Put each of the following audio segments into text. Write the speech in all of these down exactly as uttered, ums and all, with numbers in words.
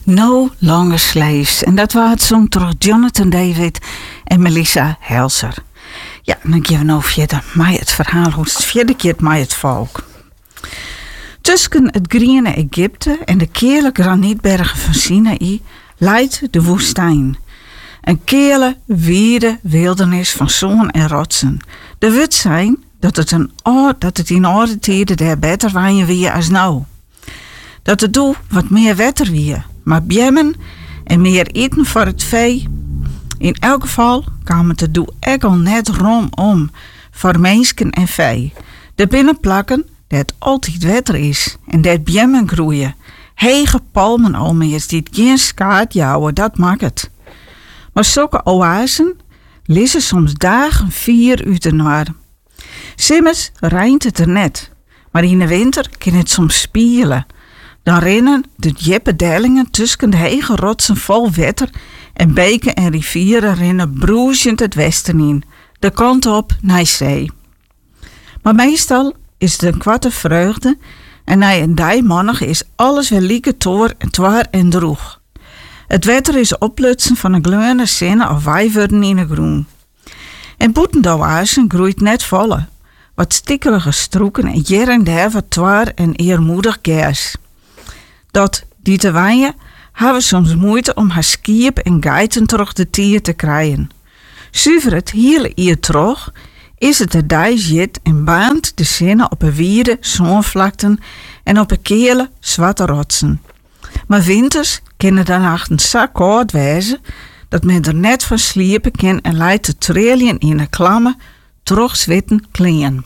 No Longer Slaves. En dat was het song door Jonathan David en Melissa Helser. Ja, dan gaan we nou verder met het verhaal hoe het vierde keer met het volk. Tussen het groene Egypte en de kele granietbergen van Sinaï leidt de woestijn. Een kele, wierde wildernis van zon en rotsen. De wut zijn dat het, een, dat het in oude tijden daar beter waaien weer als nou. Dat het doel wat meer wetter weer, maar bjemmen en meer eten voor het vee. In elk geval kwam het het doel echt al net rondom voor mensen en vee. De binnenplakken dat altijd wetter is en dat bjemmen groeien. Hege palmen almeers die het geen skaat jouwen, dat maakt het. Maar zulke oasen lissen soms dagen vier uur naar. Simmers rijnt het er net, maar in de winter kan het soms spielen. Dan rennen de diepe dellingen tussen de hege rotsen vol wetter en beken en rivieren rennen broesend het westen in, de kant op naar zee. Maar meestal is het een kwarte vreugde en na een dag monnig is alles weer lieke toor en twaar en droeg. Het wetter is oplutsen van een gleurde zinnen of wijverden in de groen. En boeten de oasen groeit net volle, wat stikkelige stroeken en hier en daar wat twaar en eermoedig gers. Dat die te waaien hebben soms moeite om haar skiep en geiten terug de tier te krijgen. Zuiver het hele jaar terug is het de dijs jit en baant de zinnen op een wierde zonvlakten en op een kele zwarte rotsen. Maar winters kunnen dan achter zo koud wezen dat men er net van sliepen kan en leidt te trillen in een klamme, terugzwitten klien.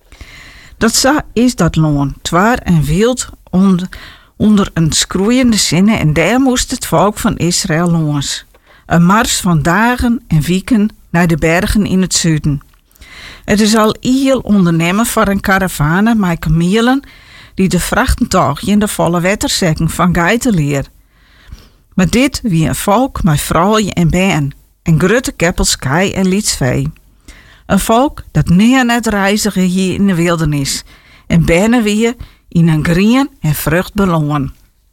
Dat zo is dat loon, twaar en wild onder onder een schroeiende zinnen en daar moest het volk van Israël langs. Een mars van dagen en weken naar de bergen in het zuiden. Het is al heel ondernemen voor een karavane met kamelen die de vrachtentogje in de volle wetterzekken van geitenleer. Maar dit wie een volk met vrouwen en baan en grutte keppels kei en lietsvee. Een volk dat neer net reizigen hier in de wildernis en banen weer in een grien en vruchtbeloon.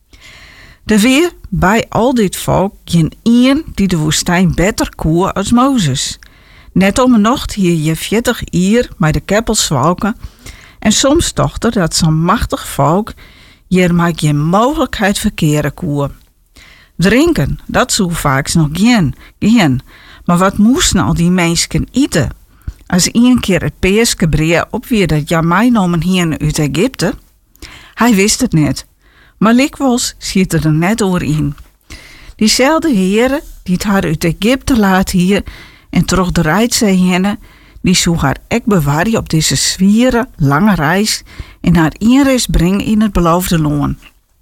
Er weer bij al dit volk geen een die de woestijn beter koer als Mozes. Net om een nacht hier je veertig uur met de keppels zwalken en soms toch er dat zo'n machtig volk hier maar geen mogelijkheid verkeren koer. Drinken, dat zo vaak nog geen, geen. Maar wat moesten al die mensen eten? Als een keer het peerskebree op weer dat Jamai nomen hier uit Egypte. Hij wist het net, maar likwijls schiet er net door in. Diezelfde heren die het haar uit Egypte laat hier en terug de Rijdzee heen, die zoek haar ek bewaren op deze zwieren lange reis en haar inreis brengen in het beloofde loon.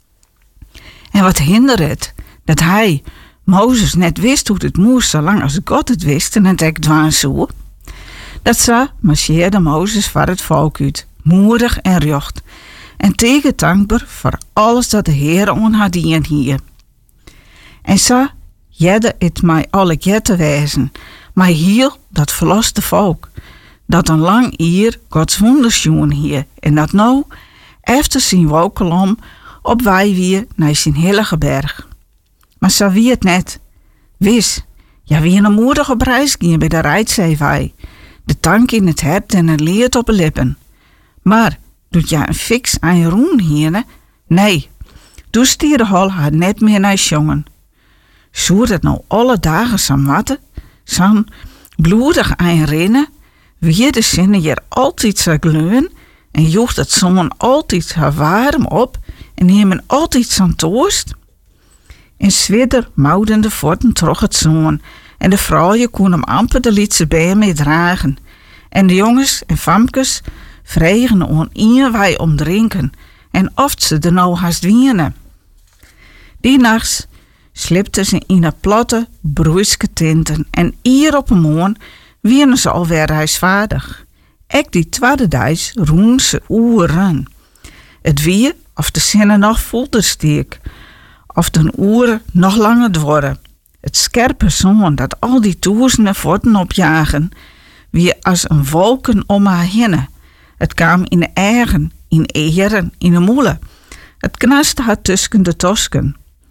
En wat hindert het dat hij, Mozes, net wist hoe het moest, zolang als God het wist en het ek dwaan zo? Dat zo marcheerde Mozes voor het volk uit, moedig en recht. En tegen dankbaar voor alles dat de Heer on haar dien hier. En zo jedde het mij alle te wijzen, maar heel dat verloste volk, dat een lang hier Gods wonders doen hier, en dat nou, efter zijn wolkolom, op wij weer naar zijn heilige berg. Maar zo wie het net. Wis, ja wie een moedig op reis ging bij de Rijdzee wij, de tank in het hart en een leert op de lippen. Maar doet ja een fix aan je roen hier? Nee, doe stierde hol haar net meer naar jongen. Zoer het nou alle dagen zo'n watten, zo'n bloedig aan rennen, wie de zinnen hier altijd zo gleun en joegt het zon altijd zo warm op en nemen altijd zo'n toost? En zwidder mouden de voeten terug het zon en de vrouwen kon hem amper de lietse bij mee dragen en de jongens en famkes vregen on ier wij om drinken en oft ze er nou haast wienen. Die nachts slipten ze in de platte, broeiske tinten en ier op een moon wienen ze alweer huisvaardig. Ek die tweede dijs roen ze oeren. Het wie of de zinnen nog voelder steek, of de oeren nog langer dwarren. Het scherpe zon dat al die duizenden voeten opjagen, wie als een wolken om haar heen. Het kwam in de eigen, in eieren, in de moelen. Het knaste haar tussen de tosken.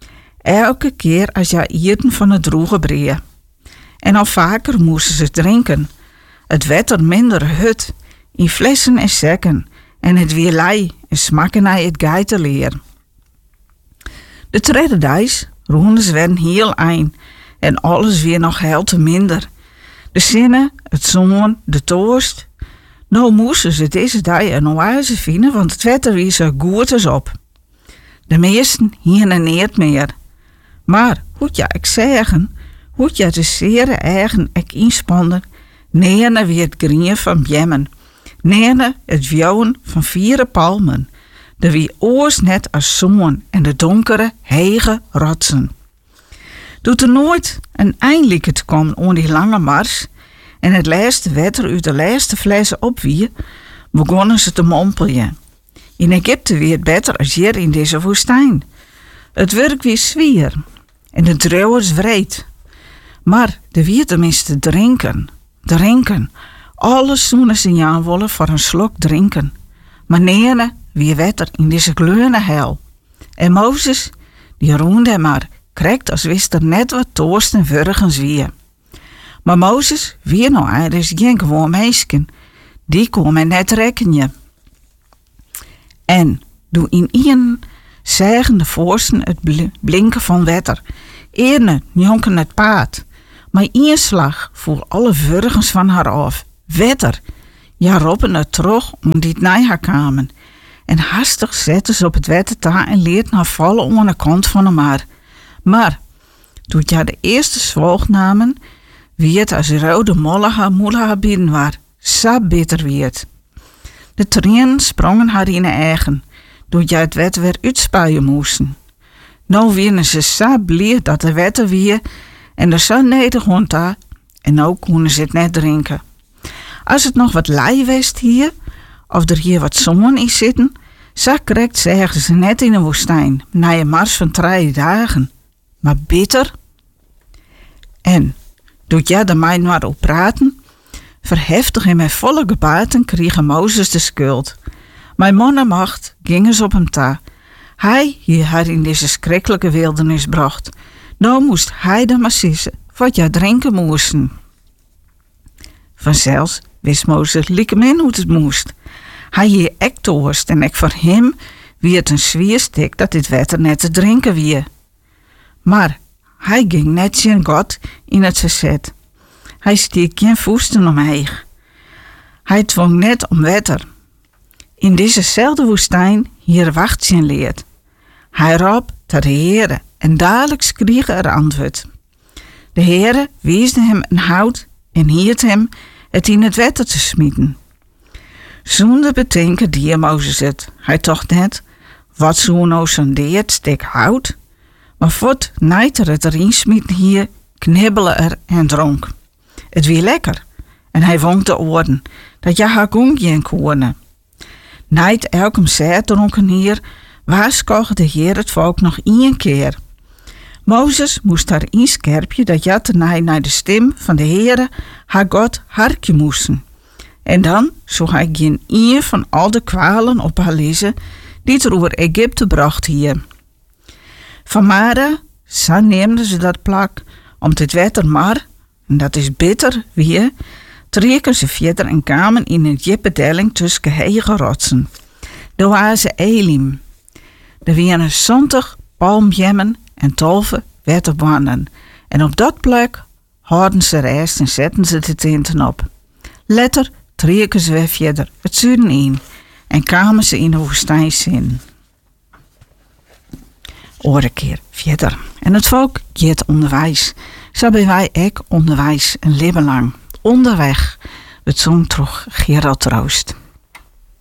Elke keer als jij eten van het droge breed. En al vaker moesten ze drinken. Het werd er minder hut, in flessen en zekken, en het weer lei en smakken naar het geitenleer. De tweede dag roenden ze werden heel eind en alles weer nog heel te minder. De zinnen, het zoon, de toast. Nou moesten ze deze dag een oase vinden, want het wetter weer zo goed als op. De meesten hierna niet meer. Maar, hoe ja ik zeggen, hoe ja de zere eigen ik inspannen, neene weer het grien van bjemmen, neene het vjouwen van vieren palmen, de wie oors net als zoon en de donkere, hege rotsen. Doet er nooit een eindelijke te komen aan die lange mars en het laatste wetter uit de laatste flessen op wie, begonnen ze te mompelen. In Egypte weer het beter als hier in deze woestijn. Het werk weer zwier en de drouwers wreed. Maar de wie tenminste drinken, drinken. Alles zoenen ze aan willen voor een slok drinken. Maar neene wie wetter in deze kleurne hel. En Mozes, die roende hem maar, krekt als wist er net wat toorst en wurgens wie. Maar Mozes, wie nou eigenlijk geen gewoon meisken, die kon men net rekenen. En doe in ien zeggen de voorsten het blinken van wetter. Eerne jonken het paard. Maar één slag voel alle wurgens van haar af. Wetter. Ja, roepen het terug om die naar haar kwamen. En hastig zetten ze op het wetter ta en leert naar vallen om de kant van de maar. Maar, toen ja de eerste zwolg namen, wie het als rode molle haar moele haar binnen waar, sa bitter wie het. De tranen sprongen haar in haar eigen, toen ja het wetter weer uitspuien moesten. Nou winnen ze sa blij dat de wetter weer en de zon neder hond daar, en nou konden ze het net drinken. Als het nog wat lei west hier, of er hier wat zon in zitten, zo krekt zeggen ze net in de woestijn, na een mars van drie dagen. Maar bitter. En, doet ja de mij maar op praten, verheftig en met volle gebaten kregen Mozes de schuld. Mijn mannenmacht gingen ze op hem ta. Hij hier haar in deze schrikkelijke wildernis bracht. Nou moest hij dan maar sissen, wat ja drinken moesten. Vanzelfs wist Mozes liekemin hoe het moest. Hij hier ek toorst en ek voor hem wie het een zwierstik dat dit wetter net te drinken wie. Maar hij ging net zijn God in het verzet. Hij stiek geen voesten omheen. Hij dwong net om wetter. In dezezelfde woestijn hier wacht zijn leert. Hij roep tot de Heere en dadelijk kreeg er antwoord. De Heere weesde hem een hout en hield hem het in het wetter te smieten. Zonder bedenken die Mozes het. Hij tocht net, wat zo nou zo'n deert stek hout? Maar voort nijter het erin smieten hier, knibbelen er en dronk. Het wie lekker. En hij wong de oren, dat ja haar gongje en koorne. Nijt elkem zij dronken hier, waarschuwde de Heer het volk nog één keer. Mozes moest haar inscherpje dat ja te nij naar de stem van de Heere haar God harkje moesten. En dan zou hij geen een van al de kwalen op haar lezen die het over Egypte bracht hier. Van Mara, zo neemden ze dat plak, om het wetter maar, en dat is bitter weer, trekken ze verder en kwamen in een diepe delling tussen hege rotsen. De oase Elim. Er waren zontig palmbjemmen en tolve wetterbannen. En op dat plek houden ze rijst en zetten ze de tinten op. Letter trekken ze weer verder het zuiden in en kwamen ze in de woestijn zin. Oren keer verder. En het volk geeft onderwijs. Zo ben wij ook onderwijs een leven lang. Onderweg, het zong terug Gerald Troost.